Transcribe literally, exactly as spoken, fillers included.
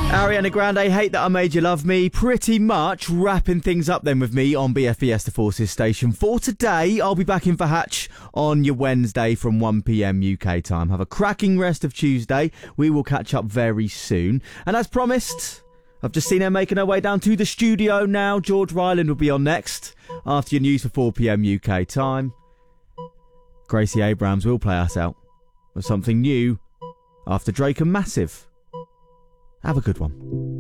Ariana Grande, Hate That I Made You Love Me. Pretty much wrapping things up then with me on B F B S The Forces station. For today, I'll be back in for Hatch on your Wednesday from one p m U K time. Have a cracking rest of Tuesday. We will catch up very soon. And as promised, I've just seen her making her way down to the studio now. George Ryland will be on next after your news for four p m U K time. Gracie Abrams will play us out with something new after Drake and Massive. Have a good one.